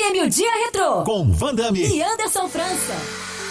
FM O Dia Retrô. Com Van Damme e Anderson França.